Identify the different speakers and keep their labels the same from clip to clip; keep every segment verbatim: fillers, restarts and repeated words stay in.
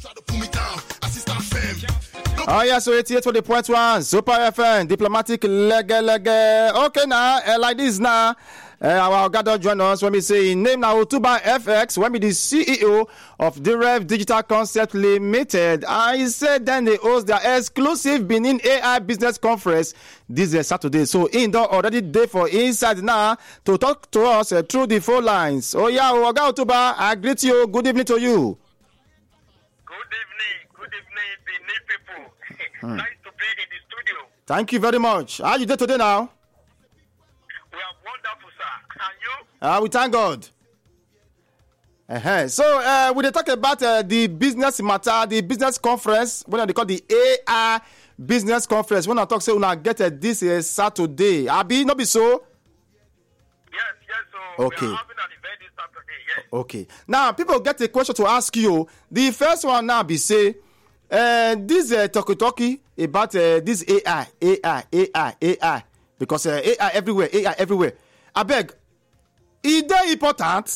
Speaker 1: Oh, yeah, so eighty-eight for the point one. Super F M, diplomatic lege lege. Okay, now, uh, like this now. Uh, our gather join us when we say name now Otuba F X, when we the C E O of Direct Digital Concept Limited. I said then they host their exclusive Benin A I Business Conference this uh, Saturday. So in the already day for inside now to talk to us uh, through the phone lines. Oh yeah, Oga Otuba, I greet you. Good evening to you.
Speaker 2: Good evening. Good evening, Benin people. Hmm. Nice to be in the studio.
Speaker 1: Thank you very much. How are you doing today now?
Speaker 2: We are wonderful, sir. And you?
Speaker 1: Ah, uh, we thank God. Uh-huh. So uh, we talk about uh, the business matter, the business conference, when they call the A I Business Conference. When I talk, say, when I get uh, this uh, Saturday, Abi, not be so?
Speaker 2: Yes, yes. So
Speaker 1: okay.
Speaker 2: We are having an event this Saturday, yes.
Speaker 1: Okay. Now, people get a question to ask you. The first one now be say, uh, this uh, talkie-talkie about uh, this A I, A I, A I, A I, because uh, A I everywhere, A I everywhere. I beg, is that important?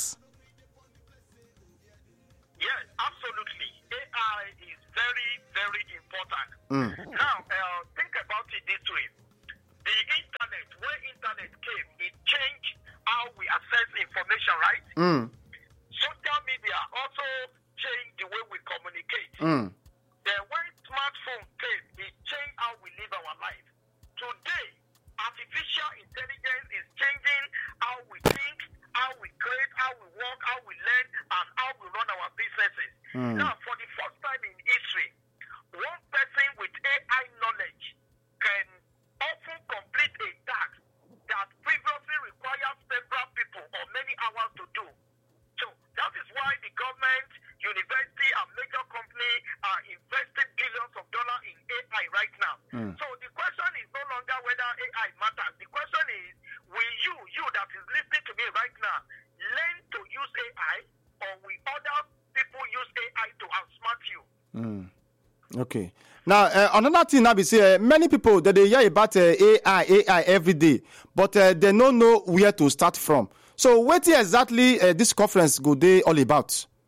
Speaker 2: Yes, absolutely. A I is very, very important.
Speaker 1: Mm.
Speaker 2: Now, uh, think about it this way. The internet, when internet came, it changed how we access information, right?
Speaker 1: Mm.
Speaker 2: Social media also changed the way we communicate.
Speaker 1: Mm.
Speaker 2: Then when smartphone came, it changed how we live our life. Today, artificial intelligence is changing how we think, how we create, how we work, how we learn, and how we run our businesses. Mm. Now, for the first time in history, one person with A I knowledge can often complete a task that previously required several people or many hours to do. So that is why the government, university, and major company are investing billions of dollars in A I right now. Mm. So the question is no longer whether A I matters. The question is, will you, you that is listening to me right now, learn to use A I, or will other people use A I to outsmart you?
Speaker 1: Mm. Okay. Now, uh, another thing I be say, uh, many people that they hear about uh, A I, A I every day, but uh, they don't know where to start from. So, what exactly uh, this conference go they all about?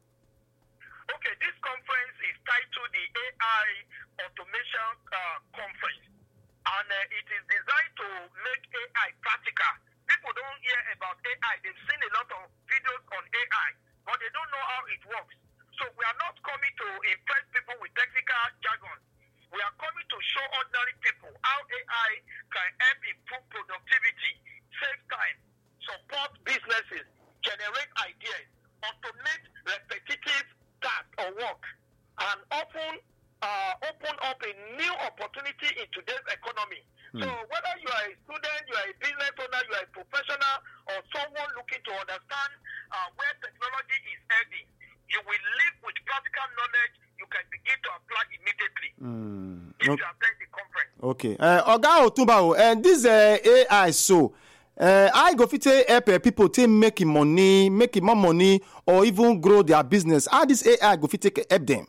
Speaker 2: Okay, this conference is titled the A I Automation uh, Conference, and uh, it is designed to make A I practical. People don't hear about A I; they've seen a lot of videos on A I, but they don't know how it works. So, we are not coming to impress people with technical jargon. We are coming to show ordinary people how A I can help improve productivity, save time, support businesses, generate ideas, automate repetitive tasks or work, and often uh, open up a new opportunity in today's economy. Mm. So whether you are a student, you are a business owner, you are a professional, or someone looking to understand uh, where technology is heading, you will live with practical knowledge you can begin to apply immediately. Mm. If okay. you attend the conference.
Speaker 1: Okay. Uh, Oga Otuba, and uh, this uh, A I, so uh, I go fit help uh, people to make money, make more money, or even grow their business. How this A I go fit help them?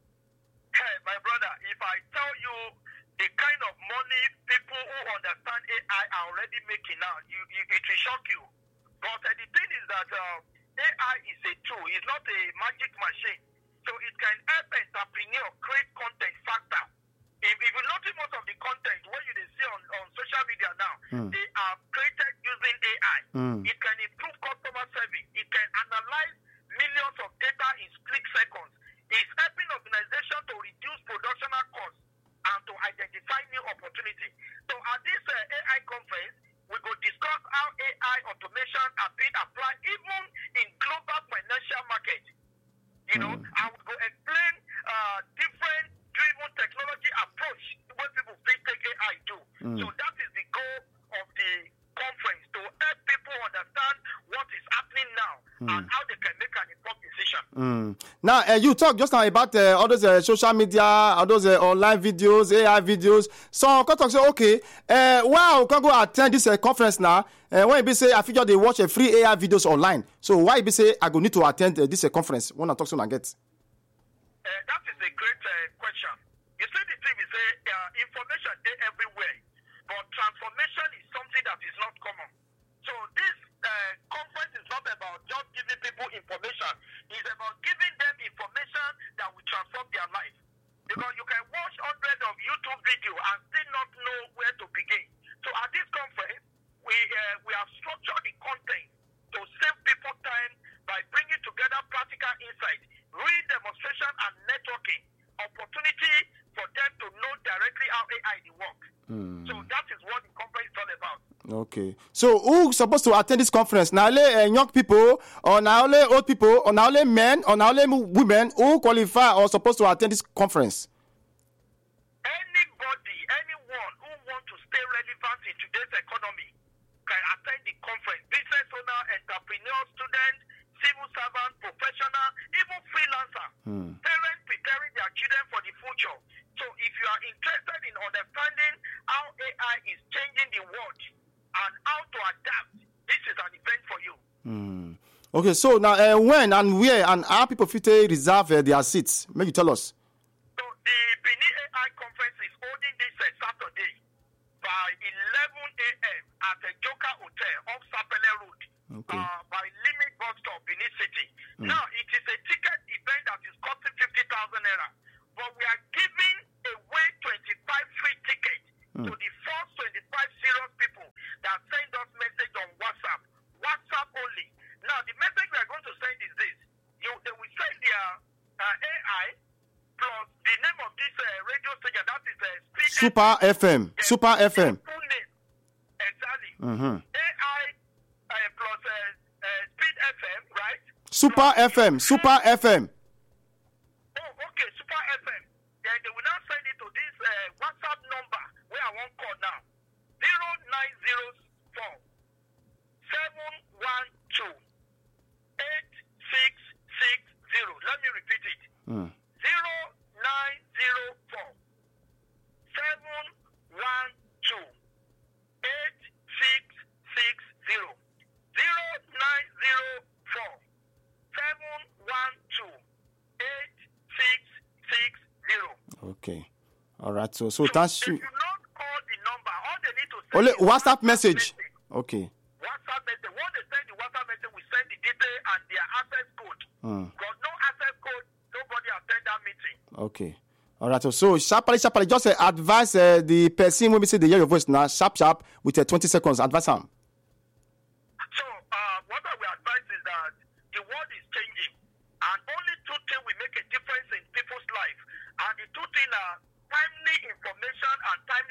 Speaker 2: Hey, my brother, if I tell you the kind of money people who understand A I are already making now, you, you, it will shock you. But uh, the thing is that uh, A I is a tool, it's not a magic machine. So it can help entrepreneurs create content faster. If, if you notice most of the content, what you see on, on social media now, mm. they are created using A I. Mm. It can improve customer service. It can analyze millions of data in split seconds. It's helping organizations to reduce productional costs and to identify new opportunities. So at this uh, A I conference, we will discuss how A I automation are being applied even in global financial market. You know, mm. I will go explain uh, different driven technology approach what people think A I do. Mm. So that is the goal of the conference, to help people understand what is happening now mm. and how they can make an informed decision.
Speaker 1: Mm. Now, uh, you talk just now about uh, all those uh, social media, all those uh, online videos, A I videos. So I can talk say, okay, uh, wow, can go attend this uh, conference now. Uh, when you say I figure they watch a uh, free A I videos online, so why you say I go need to attend uh, this uh, conference when I talk to I get?
Speaker 2: Uh, that is a great uh, question. You see, the thing is, uh, uh, information is everywhere, but transformation is something that is not common. So this uh, conference is not about just giving people information. It's about giving them information that will transform their So that is what the conference is all about.
Speaker 1: Okay. So who's supposed to attend this conference? Now only uh, young people, or now only old people, or now only men, or now only women who qualify or supposed to attend this conference?
Speaker 2: Anybody, anyone who wants to stay relevant in today's economy can attend the conference. Business owner, entrepreneur, student, civil servant, professional, even freelancer.
Speaker 1: Hmm.
Speaker 2: Parents preparing their children for the future. So if you are interested in understanding how A I is changing the world and how to adapt, this is an event for you.
Speaker 1: Hmm. Okay, so now uh, when and where and how people fit uh, reserve uh, their seats? Maybe tell us.
Speaker 2: So the Benin A I conference is holding this uh, Saturday by eleven a.m. at the Joka Hotel off Sapele Road.
Speaker 1: Okay.
Speaker 2: Uh, by Limit Bus Stop, Benin City.
Speaker 1: Mm.
Speaker 2: Now, it is a ticket event that is costing fifty thousand naira. But we are giving away twenty-five free tickets
Speaker 1: Mm.
Speaker 2: to the first twenty-five serious people that send us message on WhatsApp. WhatsApp only. Now, the message we are going to send is this. You, they will send their uh, A I plus the name of this uh, radio station. That is uh, Speed
Speaker 1: Super F M.
Speaker 2: Yes,
Speaker 1: Super F M.
Speaker 2: full name. Exactly.
Speaker 1: Mm-hmm.
Speaker 2: A I uh, plus uh, uh, Speed F M, right?
Speaker 1: Super
Speaker 2: Plus
Speaker 1: F M. Super F M.
Speaker 2: Oh, okay, Super F M. Then they will now send it to this uh, WhatsApp number where I want call now. zero nine zero four seven one two eight six six zero. Let me repeat it.
Speaker 1: Mm.
Speaker 2: zero nine zero four seven one two eight six six zero. zero nine zero four seven one two eight six six zero.
Speaker 1: Okay. All right. So, so thanks
Speaker 2: If
Speaker 1: you.
Speaker 2: you not call the number, all they need to send
Speaker 1: Only
Speaker 2: is
Speaker 1: WhatsApp message. Okay.
Speaker 2: WhatsApp message. When they send the WhatsApp message, we send the detail and their access code.
Speaker 1: Mm.
Speaker 2: Got no access code, nobody attend that meeting.
Speaker 1: Okay. All right. So, so sharply, sharply, just uh, advise uh, the person when we say they hear your voice now, sharp, sharp, with uh, twenty seconds. Advise them.
Speaker 2: So, uh, what I will advise is that the world is changing, and only two things will make a difference in people's life, and the two things are timely information and timely.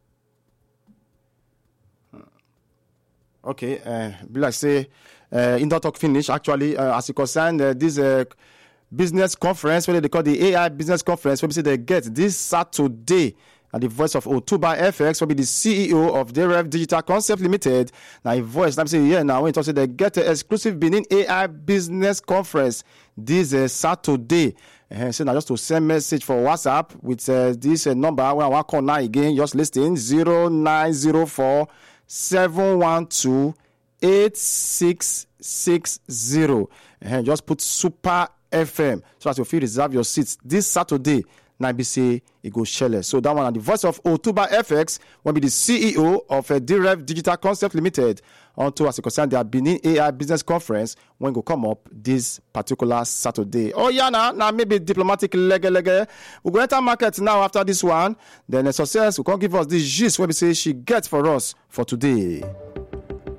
Speaker 1: Okay. Uh, be like say, uh, in that talk finish. Actually, uh, as you concern uh, this uh, business conference, what they call the A I business conference, where we say they get this Saturday. And the voice of Otuba F X will be the C E O of Derev Digital Concept Limited. Now, a voice, let me say, yeah, now when you say they get an exclusive Benin A I business conference this uh, Saturday. Uh, so now just to send message for WhatsApp with uh, this uh, number, when I want to call now again, just listen zero nine zero four seven one two eight six six zero. And just put Super F M so that you feel reserve your seats this Saturday. Now be say it go shell. So that one and the voice of Otuba F X will be the C E O of uh, Derev Digital Concept Limited. Onto as it concern their Benin A I business conference when go come up this particular Saturday. Oh yeah, now now maybe diplomatic leg leg. We go enter market now after this one. Then a success will come give us this gist when we say she gets for us for today.